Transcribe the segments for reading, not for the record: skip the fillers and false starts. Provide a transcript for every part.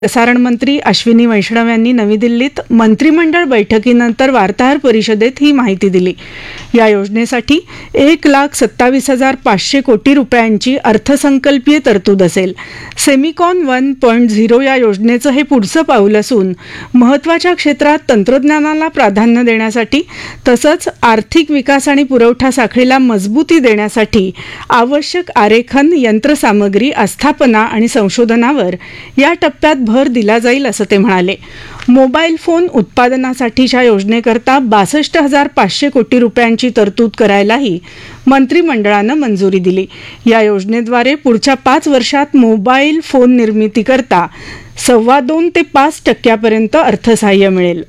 प्रसारण मंत्री अश्विनी वैष्णव यांनी नवी दिल्लीत मंत्रिमंडळ बैठकीनंतर वार्ताहर परिषदेत ही माहिती दिली. या योजनेसाठी 1,27,500 कोटी रुपयांची अर्थसंकल्पीय तरतूद असेल. सेमिकॉन 1.0 या योजनेचं हे पुढचं पाऊल असून महत्त्वाच्या क्षेत्रात तंत्रज्ञानाला प्राधान्य देण्यासाठी तसंच आर्थिक विकास आणि पुरवठा साखळीला मजबूती देण्यासाठी आवश्यक आरेखन, यंत्रसामग्री, आस्थापना आणि संशोधनावर या टप्प्यात भर दिला जाईल असं ते म्हणाले. मोबाईल फोन उत्पादनासाठीच्या योजनेकरता 62,500 कोटी रुपयांची तरतूद करायलाही मंत्रिमंडळानं मंजुरी दिली. या योजनेद्वारे पुढच्या 5 वर्षात मोबाईल फोन निर्मितीकरता 2.25 ते 5% अर्थसहाय्य मिळेल.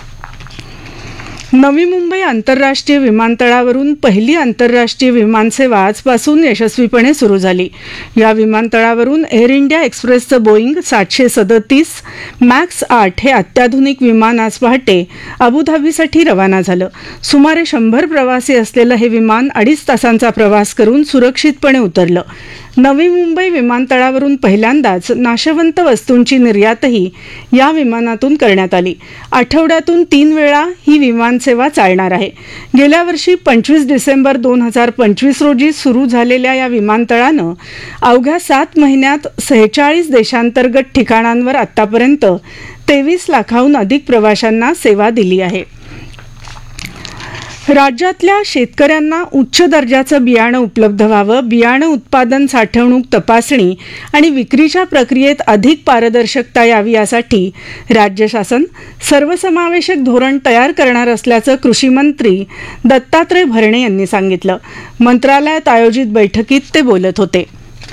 नवी मुंबई आंतरराष्ट्रीय विमानतळावरून पहिली आंतरराष्ट्रीय विमानसेवा आजपासून यशस्वीपणे सुरू झाली. या विमानतळावरून एअर इंडिया एक्सप्रेसचं बोईंग 737 मॅक्स 8 हे अत्याधुनिक विमान आज पहाटे अबुधाबीसाठी रवाना झालं. सुमारे 100 प्रवासी असलेलं हे विमान 2.5 तासांचा प्रवास करून सुरक्षितपणे उतरलं. नवी मुंबई विमानतळावरून पहिल्यांदाच नाशवंत वस्तूंची निर्यातही या विमानातून करण्यात आली. आठवड्यातून 3 वेळा ही विमानसेवा चालणार आहे. गेल्या वर्षी 25 डिसेंबर 2025 रोजी सुरू झालेल्या या विमानतळानं अवघ्या 7 महिन्यात 46 देशांतर्गत ठिकाणांवर आतापर्यंत 23 लाखाहून अधिक प्रवाशांना सेवा दिली आहे. राज्यातल्या शेतकऱ्यांना उच्च दर्जाचं बियाणं उपलब्ध व्हावं, बियाणं उत्पादन, साठवणूक, तपासणी आणि विक्रीच्या प्रक्रियेत अधिक पारदर्शकता यावी यासाठी राज्य शासन सर्वसमावेशक धोरण तयार करणार असल्याचं कृषी मंत्री दत्तात्रय भरणे यांनी सांगितलं. मंत्रालयात आयोजित बैठकीत ते बोलत होते.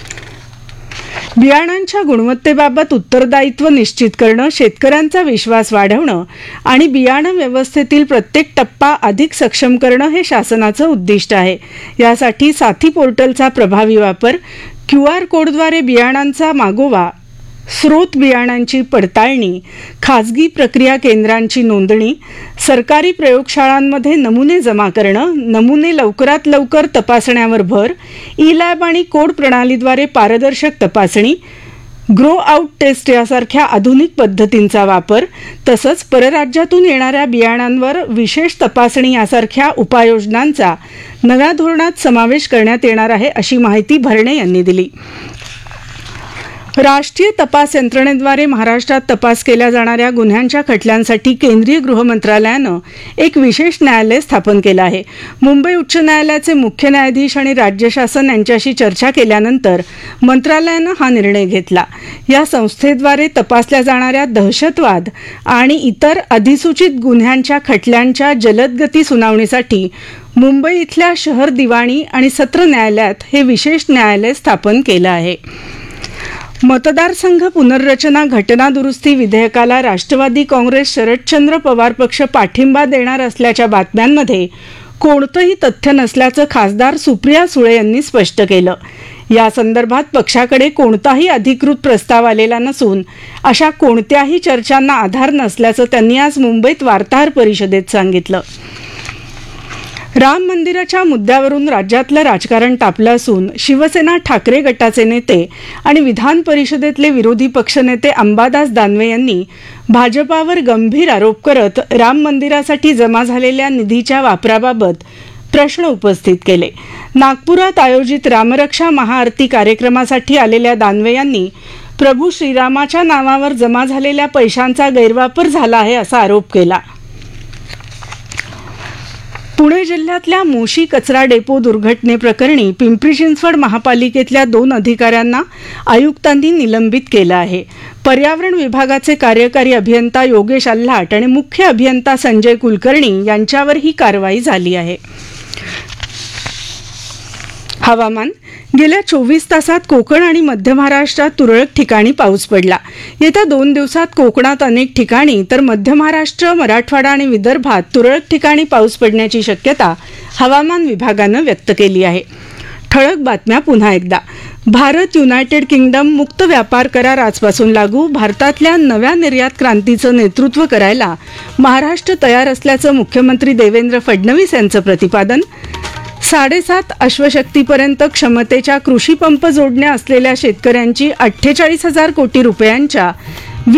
बियाणांच्या गुणवत्तेबाबत उत्तरदायित्व निश्चित करणं, शेतकऱ्यांचा विश्वास वाढवणं आणि बियाणं व्यवस्थेतील प्रत्येक टप्पा अधिक सक्षम करणं हे शासनाचं उद्दिष्ट आहे. यासाठी साथी पोर्टलचा प्रभावी वापर, QR कोडद्वारे बियाणांचा मागोवा, स्रोत बियाणांची पडताळणी, खाजगी प्रक्रिया केंद्रांची नोंदणी, सरकारी प्रयोगशाळांमध्ये नमुने जमा करणं, नमुने लवकरात लवकर तपासण्यावर भर, ई-लॅब आणि कोड प्रणालीद्वारे पारदर्शक तपासणी, ग्रो आउट टेस्ट यासारख्या आधुनिक पद्धतींचा वापर, तसंच परराज्यातून येणाऱ्या बियाणांवर विशेष तपासणी यासारख्या उपाययोजनांचा नव्या धोरणात समावेश करण्यात येणार आहे, अशी माहिती भरणे यांनी दिली. राष्ट्रीय तपास यंत्रणेद्वारे महाराष्ट्रात तपास केल्या जाणाऱ्या गुन्ह्यांच्या खटल्यांसाठी केंद्रीय गृह मंत्रालयानं एक विशेष न्यायालय स्थापन केलं आहे. मुंबई उच्च न्यायालयाचे मुख्य न्यायाधीश आणि राज्य शासन यांच्याशी चर्चा केल्यानंतर मंत्रालयानं हा निर्णय घेतला. या संस्थेद्वारे तपासल्या जाणाऱ्या दहशतवाद आणि इतर अधिसूचित गुन्ह्यांच्या खटल्यांच्या जलदगती सुनावणीसाठी मुंबई इथल्या शहर दिवाणी आणि सत्र न्यायालयात हे विशेष न्यायालय स्थापन केलं आहे. मतदारसंघ पुनर्रचना घटना दुरुस्ती विधेयकाला राष्ट्रवादी काँग्रेस, शरदचंद्र पवार पक्ष पाठिंबा देणार असल्याच्या बातम्यांमध्ये कोणतंही तथ्य नसल्याचं खासदार सुप्रिया सुळे यांनी स्पष्ट केलं. या संदर्भात पक्षाकडे कोणताही अधिकृत प्रस्ताव आलेला नसून अशा कोणत्याही चर्चांना आधार नसल्याचं त्यांनी आज मुंबईत वार्ताहर परिषदेत सांगितलं. राम मंदिराच्या मुद्द्यावरून राज्यातलं राजकारण तापलं असून शिवसेना ठाकरे गटाचे नेते आणि विधान परिषदेतले विरोधी पक्षनेते अंबादास दानवे यांनी भाजपावर गंभीर आरोप करत राम मंदिरासाठी जमा झालेल्या निधीच्या वापराबाबत प्रश्न उपस्थित केले. नागपुरात आयोजित रामरक्षा महाआरती कार्यक्रमासाठी आलेल्या दानवे यांनी प्रभू श्रीरामाच्या नावावर जमा झालेल्या पैशांचा गैरवापर झाला आहे असा आरोप केला. पुणे जिल्ह्यातल्या मोशी कचरा डेपो दुर्घटनेप्रकरणी पिंपरी चिंचवड महापालिकेतल्या 2 अधिकाऱ्यांना आयुक्तांनी निलंबित केलं आहे. पर्यावरण विभागाचे कार्यकारी अभियंता योगेश आल्हाट आणि मुख्य अभियंता संजय कुलकर्णी यांच्यावर ही कारवाई झाली आहे. हवामान. गेल्या 24 तासात कोकण आणि मध्य महाराष्ट्रात तुरळक ठिकाणी पाऊस पडला. येत्या 2 दिवसात कोकणात अनेक ठिकाणी तर मध्य महाराष्ट्र, मराठवाडा आणि विदर्भात तुरळक ठिकाणी पाऊस पडण्याची शक्यता हवामान विभागानं व्यक्त केली आहे. ठळक बातम्या पुन्हा एकदा. भारत युनायटेड किंगडम मुक्त व्यापार करार आजपासून लागू. भारतातल्या नव्या निर्यात क्रांतीचं नेतृत्व करायला महाराष्ट्र तयार असल्याचं मुख्यमंत्री देवेंद्र फडणवीस यांचं प्रतिपादन. 7.5 अश्वशक्तीपर्यंत क्षमतेच्या कृषी पंप जोडण्या असलेल्या शेतकऱ्यांची 48,000 कोटी रुपयांच्या